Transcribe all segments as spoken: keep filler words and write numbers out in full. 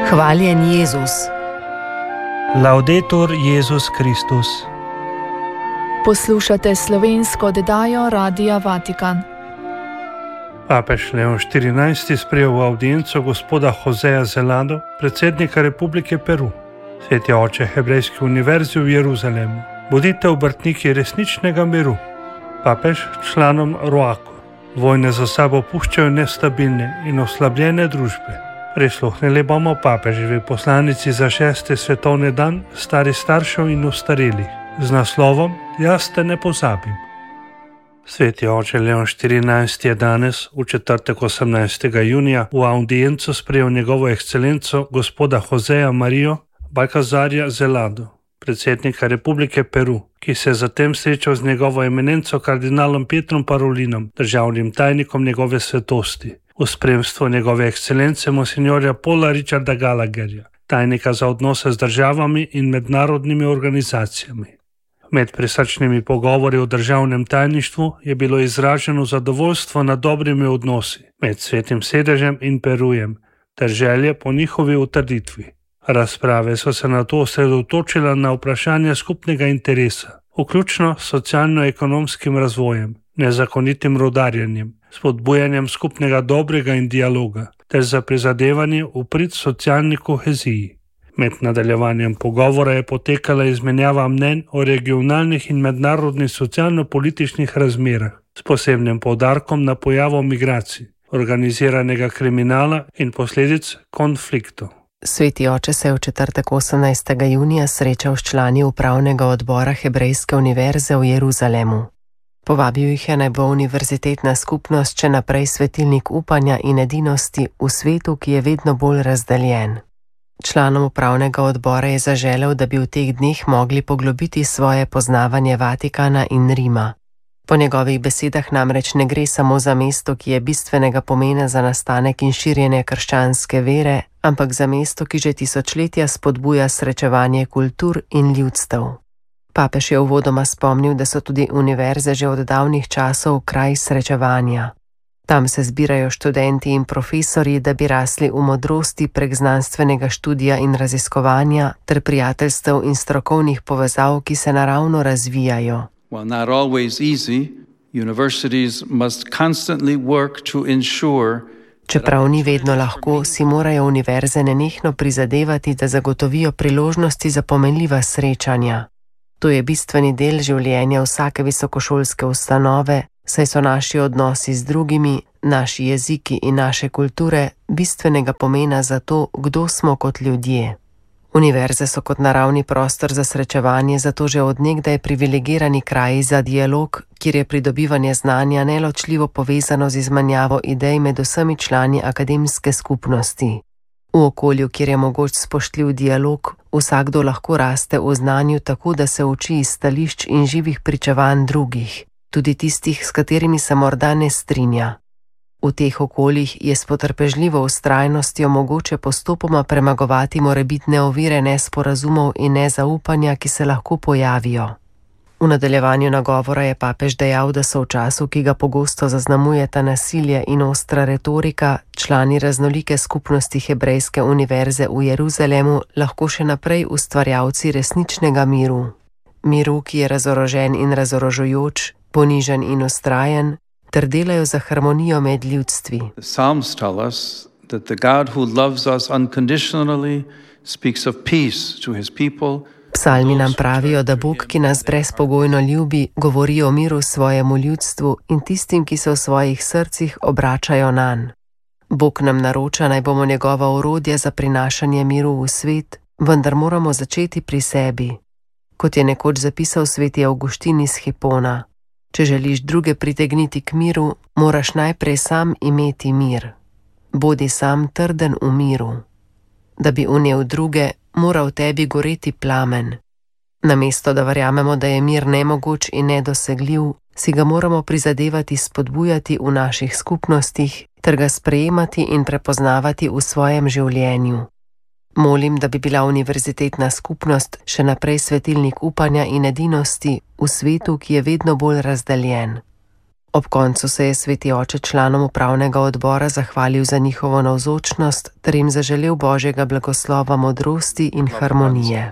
Hvaljen Jezus. Laudetur Jezus Kristus. Poslušate slovensko oddajo Radia Vatikan. Papež Leon štirinajsti sprejel v avdienco gospoda Joseja Zelado, predsednika Republike Peru. Sveti oče Hebrejske univerze v Jeruzalemu. Bodite obrtniki resničnega miru. Papež članom Roako. Vojne za sabo puščajo nestabilne in oslabljene družbe. Prisluhnili bomo papeževi poslanici za šesti svetovni dan stari staršev in ostarelih z naslovom Jaz te ne pozabim. Sveti oče Leon štirinajsti je danes, v četrtek osemnajstega junija, v audienco sprejel njegovo ekscelenco gospoda Joseja Marijo Balcazarja Zelado, predsednika Republike Peru, ki se je zatem srečal z njegovo eminenco kardinalom Pietrom Parolinom, državnim tajnikom njegove svetosti, v spremstvu njegove ekscelence monsinjorja Paula Richarda Gallagherja, tajnika za odnose z državami in mednarodnimi organizacijami. Med prisrčnimi pogovori o državnem tajništvu je bilo izraženo zadovoljstvo nad dobrimi odnosi med Svetim sedežem in Perujem ter želje po njihovi utrditvi. Razprave so se nato osredotočile na vprašanje skupnega interesa, vključno s socialno-ekonomskim razvojem, nezakonitim rudarjenjem, spodbujanjem skupnega dobrega in dialoga ter za prizadevanje v prid socialni koheziji. Med nadaljevanjem pogovora je potekala izmenjava mnenj o regionalnih in mednarodnih socialno-političnih razmerah s posebnim poudarkom na pojavo migracij, organiziranega kriminala in posledic konfliktov. Sveti oče se je v četrtek osemnajstega junija srečal s člani upravnega odbora Hebrejske univerze v Jeruzalemu. Povabil jih je naj bo univerzitetna skupnost še naprej svetilnik upanja in edinosti v svetu, ki je vedno bolj razdeljen. Članom upravnega odbora je zaželel, da bi v teh dneh mogli poglobiti svoje poznavanje Vatikana in Rima. Po njegovih besedah namreč ne gre samo za mesto, ki je bistvenega pomena za nastanek in širjenje krščanske vere, ampak za mesto, ki že tisočletja spodbuja srečevanje kultur in ljudstev. Papež je uvodoma spomnil, da so tudi univerze že od davnih časov kraj srečevanja. Tam se zbirajo študenti in profesorji, da bi rasli v modrosti prek znanstvenega študija in raziskovanja ter prijateljstev in strokovnih povezav, ki se naravno razvijajo. While not always easy, universities must constantly work to ensure. Čeprav ni vedno lahko, si morajo univerze nenehno prizadevati, da zagotovijo priložnosti za pomenljiva srečanja. To je bistveni del življenja vsake visokošolske ustanove, saj so naši odnosi z drugimi, naši jeziki in naše kulture bistvenega pomena za to, kdo smo kot ljudje. Univerze so kot naravni prostor za srečevanje, zato že od nekdaj privilegirani kraji za dialog, kjer je pridobivanje znanja neločljivo povezano z izmenjavo idej med vsemi člani akademske skupnosti. V okolju, kjer je mogoč spoštljiv dialog, vsakdo lahko raste v znanju tako, da se uči iz stališč in živih pričevanj drugih, tudi tistih, s katerimi se morda ne strinja. V teh okoljih je s potrpežljivo vztrajnostjo mogoče postopoma premagovati morebitne ovire nesporazumov in nezaupanja, ki se lahko pojavijo. V nadaljevanju nagovora je papež dejal, da so v času, ki ga pogosto zaznamujeta nasilje in ostra retorika, člani raznolike skupnosti Hebrejske univerze v Jeruzalemu lahko še naprej ustvarjalci resničnega miru. Miru, ki je razorožen in razorožujoč, ponižen in ustrajen, ter delajo za harmonijo med ljudstvi. The Psalms tell us that the God who loves us unconditionally speaks of peace to his people. Psalmi nam pravijo, da Bog, ki nas brezpogojno ljubi, govori o miru svojemu ljudstvu in tistim, ki se v svojih srcih obračajo nanj. Bog nam naroča, naj bomo njegova orodja za prinašanje miru v svet, vendar moramo začeti pri sebi. Kot je nekoč zapisal sveti Avguštin iz Hipona, če želiš druge pritegniti k miru, moraš najprej sam imeti mir. Bodi sam trden v miru. Da bi unel druge, mora v tebi goreti plamen. Namesto da verjamemo, da je mir nemogoč in nedosegljiv, si ga moramo prizadevati spodbujati v naših skupnostih ter ga sprejemati in prepoznavati v svojem življenju. Molim, da bi bila univerzitetna skupnost še naprej svetilnik upanja in edinosti v svetu, ki je vedno bolj razdeljen. Ob koncu se je sveti oče članom upravnega odbora zahvalil za njihovo navzočnost ter jim zaželel Božjega blagoslova, modrosti in harmonije.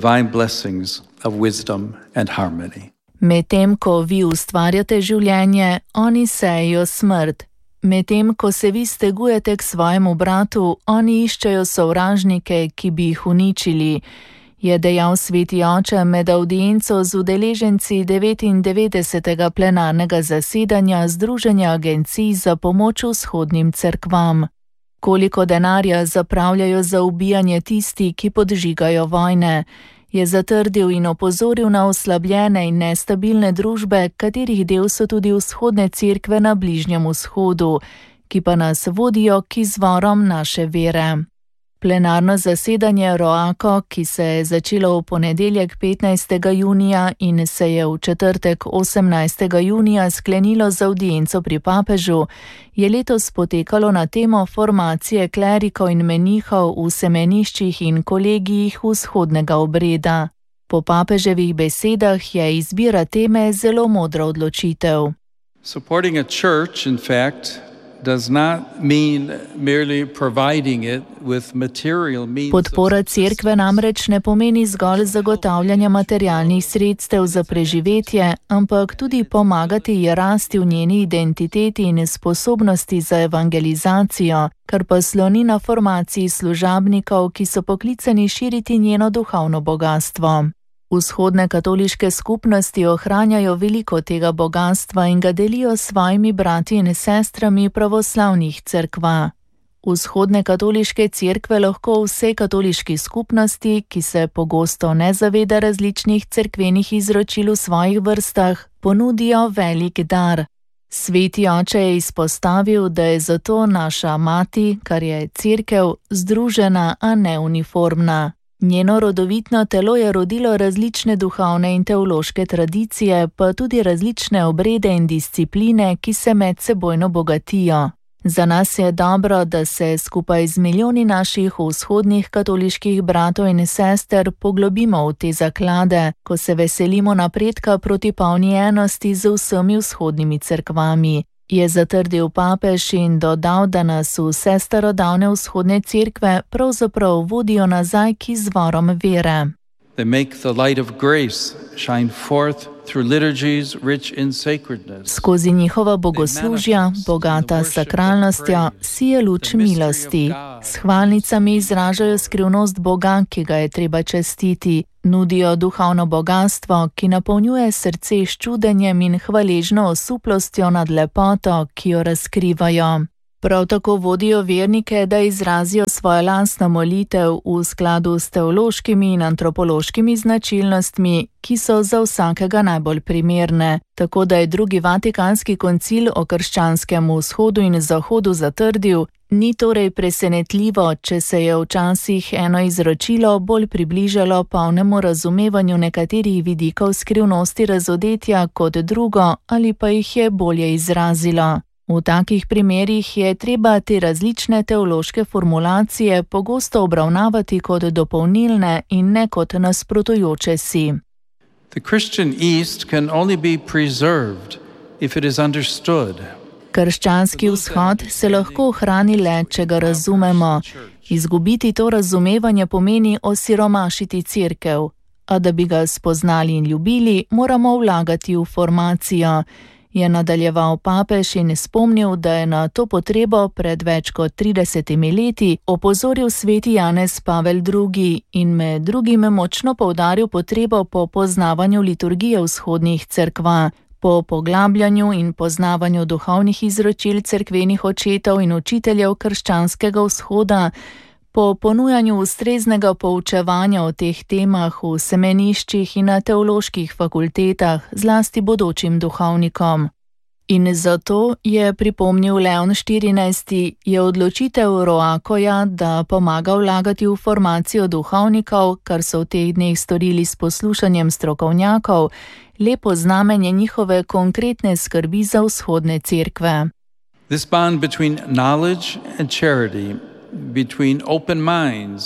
Medtem ko vi ustvarjate življenje, oni sejejo smrt. Medtem ko se vi stegujete k svojemu bratu, oni iščejo sovražnike, ki bi jih uničili, je dejal sveti oče med avdienco z udeleženci devetindevetdesetega plenarnega zasedanja Združenja agencij za pomoč vzhodnim cerkvam. Koliko denarja zapravljajo za ubijanje tisti, ki podžigajo vojne, je zatrdil in opozoril na oslabljene in nestabilne družbe, katerih del so tudi vzhodne cerkve na Bližnjem vzhodu, ki pa nas vodijo k izvorom naše vere. Plenarno zasedanje Roako, ki se je začelo v ponedeljek petnajstega junija in se je v četrtek osemnajstega junija sklenilo z avdienco pri papežu, je letos potekalo na temo formacije klerikov in menihov v semeniščih in kolegijih vzhodnega obreda. Po papeževih besedah je izbira teme zelo modra odločitev. Supporting a church, in fact, does not mean merely providing it with material means. Podpora cerkve namreč ne pomeni zgolj zagotavljanja materialnih sredstev za preživetje, ampak tudi pomagati ji rasti v njeni identiteti in sposobnosti za evangelizacijo, kar pa sloni na formaciji služabnikov, ki so poklicani širiti njeno duhovno bogastvo. Vzhodne katoliške skupnosti ohranjajo veliko tega bogastva in ga delijo s svojimi brati in sestrami pravoslavnih cerkva. Vzhodne katoliške cerkve lahko vse katoliški skupnosti, ki se pogosto ne zaveda različnih cerkvenih izročil v svojih vrstah, ponudijo velik dar. Sveti oče je izpostavil, da je zato naša mati, kar je cerkev, združena, a ne uniformna. Njeno rodovitno telo je rodilo različne duhovne in teološke tradicije, pa tudi različne obrede in discipline, ki se medsebojno bogatijo. Za nas je dobro, da se skupaj z milijoni naših vzhodnih katoliških bratov in sester poglobimo v te zaklade, ko se veselimo napredka proti polni enosti z vsemi vzhodnimi cerkvami, je zatrdil papež in dodal, da nas vse starodavne vzhodne cerkve pravzaprav vodijo nazaj k izvorom vere. They make the light of grace shine forth through liturgies rich in sacredness. Skozi njihova bogoslužja, bogata s sakralnostjo, sije luč milosti. S hvalnicami izražajo skrivnost Boga, ki ga je treba častiti, nudijo duhovno bogastvo, ki napolnjuje srce s čudenjem in hvaležno osuplostjo nad lepoto, ki jo razkrivajo. Prav tako vodijo vernike, da izrazijo svojo lastno molitev v skladu s teološkimi in antropološkimi značilnostmi, ki so za vsakega najbolj primerne. Tako da je drugi Vatikanski koncil o krščanskem vzhodu in zahodu zatrdil, ni torej presenetljivo, če se je včasih eno izročilo bolj približalo polnemu razumevanju nekaterih vidikov skrivnosti razodetja kot drugo ali pa jih je bolje izrazilo. V takih primerih je treba te različne teološke formulacije pogosto obravnavati kot dopolnilne in ne kot nasprotujoče si. The Christian East can only be preserved if it is understood. Krščanski vzhod se lahko ohrani le, če ga razumemo. Izgubiti to razumevanje pomeni osiromašiti cerkev, a da bi ga spoznali in ljubili, moramo vlagati v formacijo, je nadaljeval papež in spomnil, da je na to potrebo pred več kot tridesetimi leti opozoril sveti Janez Pavel drugi in med drugim močno poudaril potrebo po poznavanju liturgije vzhodnih cerkva, po poglabljanju in poznavanju duhovnih izročil cerkvenih očetov in učiteljev krščanskega vzhoda, po ponujanju ustreznega poučevanja o teh temah v semeniščih in na teoloških fakultetah, zlasti bodočim duhovnikom. In zato, je pripomnil Leon štirinajsti, je odločitev Roakoja, da pomaga vlagati v formacijo duhovnikov, kar so v teh dneh storili s poslušanjem strokovnjakov, lepo znamenje njihove konkretne skrbi za vzhodne cerkve. This bond between knowledge and charity, between open minds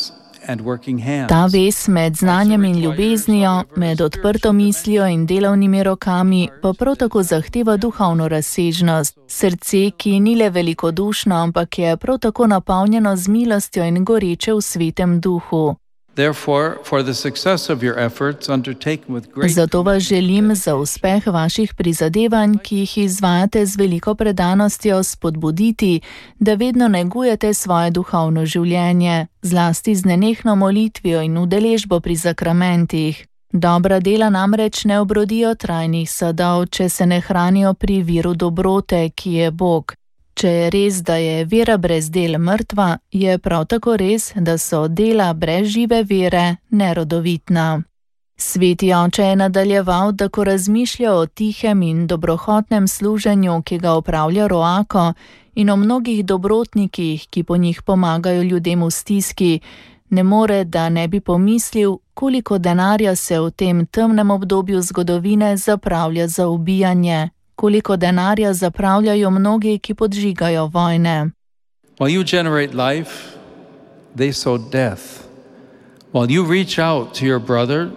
and working hands. Ta vez med znanjem in ljubeznijo, med odprto mislijo in delovnimi rokami pa prav tako zahteva duhovno razsežnost, srce, ki ni le velikodušno, ampak je prav tako napolnjeno z milostjo in goreče v svetem duhu. Zato vas želim za uspeh vaših prizadevanj, ki jih izvajate z veliko predanostjo, spodbuditi, da vedno negujete svoje duhovno življenje, zlasti z nenehno molitvijo in udeležbo pri zakramentih. Dobra dela namreč ne obrodijo trajnih sadov, če se ne hranijo pri viru dobrote, ki je Bog. Če je res, da je vera brez del mrtva, je prav tako res, da so dela brez žive vere nerodovitna. Sveti oče je nadaljeval, da ko razmišlja o tihem in dobrohotnem služenju, ki ga opravlja Roako, in o mnogih dobrotnikih, ki po njih pomagajo ljudem v stiski, ne more, da ne bi pomislil, koliko denarja se v tem temnem obdobju zgodovine zapravlja za ubijanje, koliko denarja zapravljajo mnogi, ki podžigajo vojne. While you generate life, they sow death. While you reach out to your brother,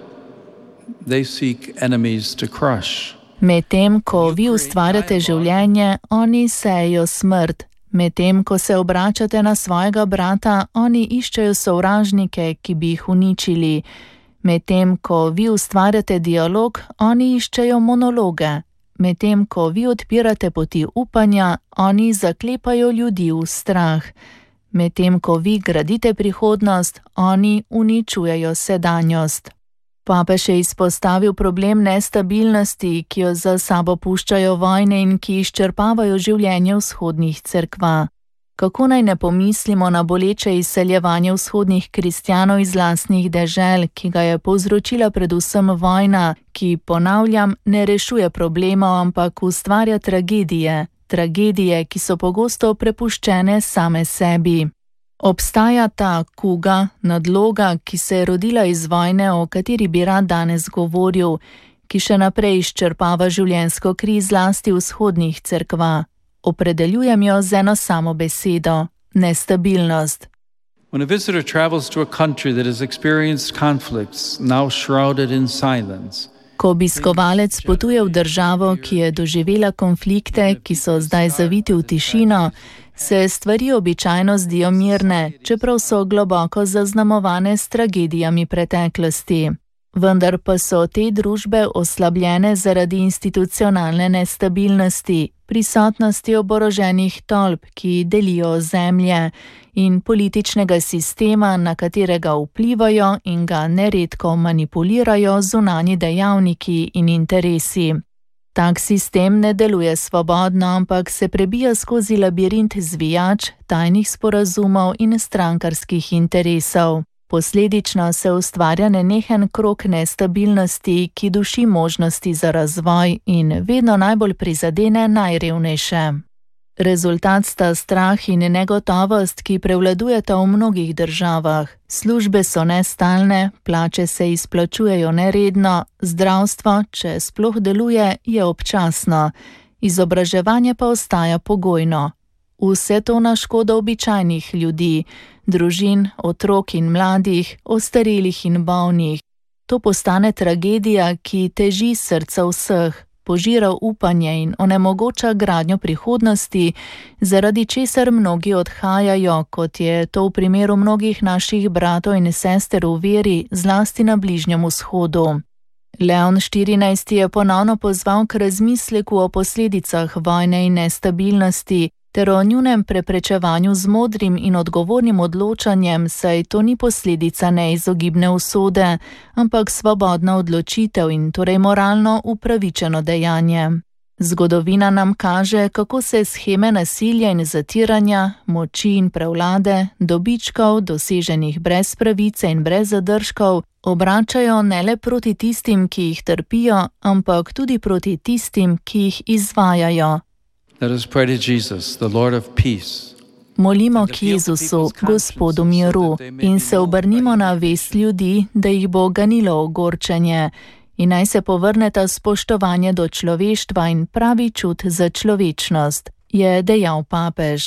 they seek enemies to crush. Medtem, ko vi ustvarjate življenje, oni sejejo smrt. Medtem, ko se obračate na svojega brata, oni iščejo sovražnike, ki bi jih uničili. Medtem, ko vi ustvarjate dialog, oni iščejo monologe. Medtem, ko vi odpirate poti upanja, oni zaklepajo ljudi v strah. Medtem, ko vi gradite prihodnost, oni uničujejo sedanjost. Papež je izpostavil problem nestabilnosti, ki jo za sabo puščajo vojne in ki izčrpavajo življenje vzhodnih cerkva. Kako naj ne pomislimo na boleče izseljevanje vzhodnih kristjanov iz lastnih dežel, ki ga je povzročila predvsem vojna, ki, ponavljam, ne rešuje problemov, ampak ustvarja tragedije, tragedije, ki so pogosto prepuščene same sebi. Obstaja ta kuga, nadloga, ki se je rodila iz vojne, o kateri bi rad danes govoril, ki še naprej izčrpava življenjsko kri zlasti vzhodnih cerkva. Opredeljujem jo z eno samo besedo – nestabilnost. When a visitor travels to a country that has experienced conflicts, now shrouded in silence, Ko obiskovalec potuje v državo, ki je doživela konflikte, ki so zdaj zaviti v tišino, se stvari običajno zdijo mirne, čeprav so globoko zaznamovane s tragedijami preteklosti. Vendar pa so te družbe oslabljene zaradi institucionalne nestabilnosti, prisotnosti oboroženih tolp, ki delijo ozemlje, in političnega sistema, na katerega vplivajo in ga neredko manipulirajo zunanji dejavniki in interesi. Tak sistem ne deluje svobodno, ampak se prebija skozi labirint zvijač, tajnih sporazumov in strankarskih interesov. Posledično se ustvarja nenehen krog nestabilnosti, ki duši možnosti za razvoj in vedno najbolj prizadene najrevnejše. Rezultat sta strah in negotovost, ki prevladujeta v mnogih državah. Službe so nestalne, plače se izplačujejo neredno, zdravstvo, če sploh deluje, je občasno, izobraževanje pa ostaja pogojno. Vse to na škodo običajnih ljudi, družin, otrok in mladih, ostarelih in bolnih. To postane tragedija, ki teži srca vseh, požira upanje in onemogoča gradnjo prihodnosti, zaradi česar mnogi odhajajo, kot je to v primeru mnogih naših bratov in sester v veri, zlasti na Bližnjem vzhodu. Leon štirinajsti je ponovno pozval k razmisleku o posledicah vojne in nestabilnosti, ter o njunem preprečevanju z modrim in odgovornim odločanjem, saj to ni posledica neizogibne usode, ampak svobodna odločitev in torej moralno upravičeno dejanje. Zgodovina nam kaže, kako se sheme nasilja in zatiranja, moči in prevlade, dobičkov, doseženih brez pravice in brez zadržkov, obračajo ne le proti tistim, ki jih trpijo, ampak tudi proti tistim, ki jih izvajajo. Let us pray to Jesus, the Lord of peace. Molimo k Jezusu, Gospodu miru, in se obrnimo na vest ljudi, da jih bo ganilo ogorčenje, in naj se povrneta spoštovanje do človeštva in pravi čut za človečnost, je dejal papež.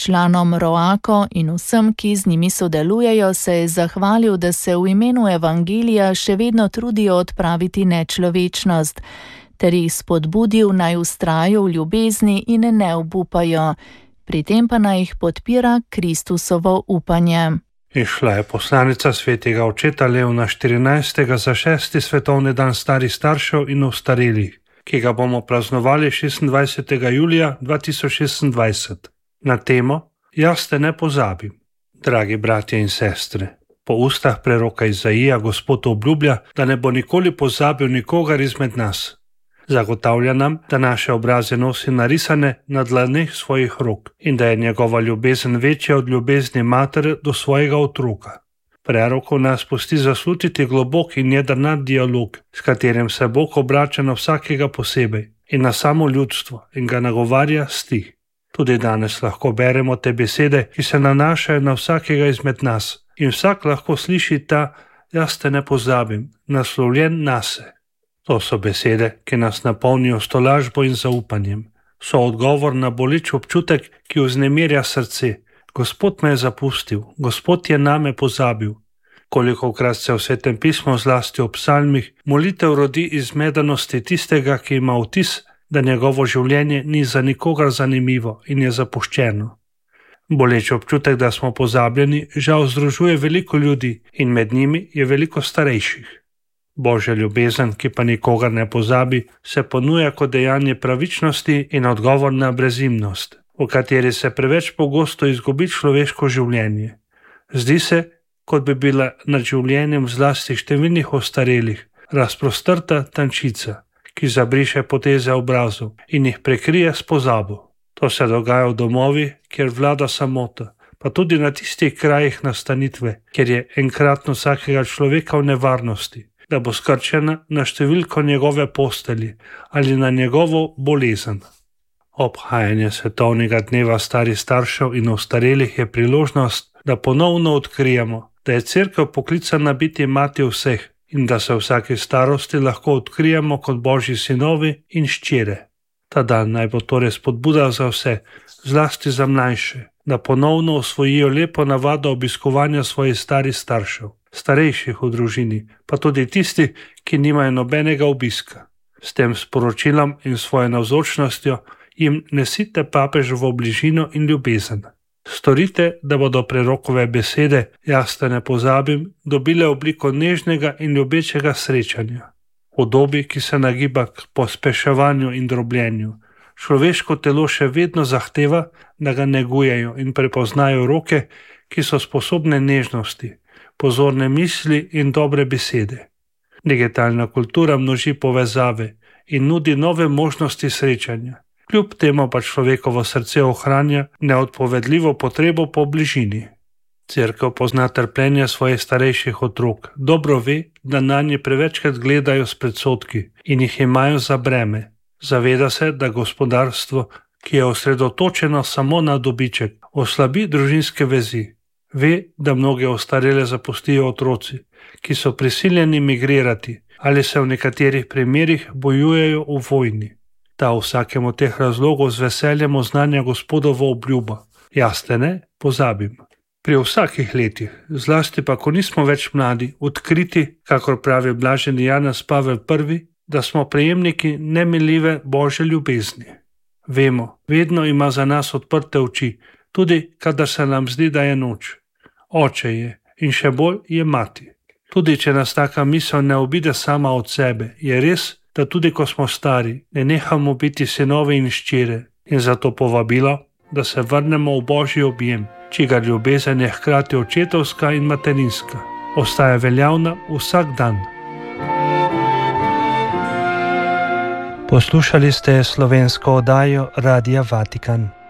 Članom Roako in vsem, ki z njimi sodelujejo, se je zahvalil, da se v imenu evangelija še vedno trudijo odpraviti nečlovečnost, ter jih spodbudil naj vztrajajo v ljubezni in ne obupajo. Pri tem pa naj jih podpira Kristusovo upanje. Išla je poslanica svetega očeta Leona štirinajstega za šesti svetovni dan starih staršev in ostarelih, ki ga bomo praznovali šestindvajsetega julija dva tisoč šestindvajset. Na temo Jaz te ne pozabim. Dragi bratje in sestre, po ustah preroka Izaija Gospod obljublja, da ne bo nikoli pozabil nikogar izmed nas. Zagotavlja nam, da naše obraze nosi narisane na dlaneh svojih rok in da je njegova ljubezen večja od ljubezni matere do svojega otroka. Prerokov nas pusti zaslutiti globok in jedrnat dialog, s katerim se Bog obrača na vsakega posebej in na samo ljudstvo in ga nagovarja stih. Tudi danes lahko beremo te besede, ki se nanašajo na vsakega izmed nas in vsak lahko sliši ta Jaz te ne pozabim, naslovljen nase. To so besede, ki nas napolnijo s tolažbo in zaupanjem. So odgovor na boleč občutek, ki vznemirja srce. Gospod me je zapustil, Gospod je name pozabil. Kolikokrat se v Svetem pismu, zlasti v psalmih, molitev rodi iz zmedenosti tistega, ki ima vtis, da njegovo življenje ni za nikogar zanimivo in je zapuščeno. Boleč občutek, da smo pozabljeni, žal združuje veliko ljudi in med njimi je veliko starejših. Božja ljubezen, ki pa nikogar ne pozabi, se ponuja kot dejanje pravičnosti in odgovor na brezimnost, v kateri se preveč pogosto izgubi človeško življenje. Zdi se, kot bi bila nad življenjem zlasti številnih ostarelih razprostrta tančica, ki zabriše poteze obrazov in jih prekrije s pozabo. To se dogaja v domovih, kjer vlada samota, pa tudi na tistih krajih nastanitve, kjer je enkratno vsakega človeka v nevarnosti, da bo skrčena na številko njegove postelji ali na njegovo bolezen. Obhajanje svetovnega dneva starih staršev in ostarelih je priložnost, da ponovno odkrijemo, da je cerkev poklicana biti mati vseh in da se v vsaki starosti lahko odkrijemo kot Božji sinovi in ščire. Ta dan naj bo torej spodbuda za vse, zlasti za mlajše, da ponovno osvojijo lepo navado obiskovanja svojih starih staršev, starejših v družini, pa tudi tisti, ki nimajo nobenega obiska. S tem sporočilom in svojo navzočnostjo jim nesite papeževo bližino in ljubezen. Storite, da bodo prerokove besede Jaz te ne pozabim dobile obliko nežnega in ljubečega srečanja. V dobi, ki se nagiba k pospeševanju in drobljenju, človeško telo še vedno zahteva, da ga negujejo in prepoznajo roke, ki so sposobne nežnosti, pozorne misli in dobre besede. Digitalna kultura množi povezave in nudi nove možnosti srečanja. Kljub temu pa človekovo srce ohranja neodpovedljivo potrebo po bližini. Cerkev pozna trpljenje svojih starejših otrok, dobro ve, da nanje prevečkrat gledajo s predsodki in jih imajo za breme. Zaveda se, da gospodarstvo, ki je osredotočeno samo na dobiček, oslabi družinske vezi. Ve, da mnoge ostarele zapustijo otroci, ki so prisiljeni migrirati ali se v nekaterih primerih bojujejo v vojni. Ta v vsakem od teh razlogov z veseljem oznanja Gospodovo obljubo. Jaz te ne pozabim. Pri vsakih letih, zlasti pa, ko nismo več mladi, odkriti, kakor pravi blaženi Janez Pavel prvi, da smo prejemniki nemiljive Božje ljubezni. Vemo, vedno ima za nas odprte oči, tudi kadar se nam zdi, da je noč. Oče je in še bolj je mati. Tudi če nas taka misel ne obide sama od sebe, je res, da tudi ko smo stari, ne nehamo biti sinovi in ščire in zato povabilo, da se vrnemo v Božji objem, čigar ljubezen je hkrati očetovska in materinska, ostaja veljavna vsak dan. Poslušali ste slovensko oddajo Radia Vatikan.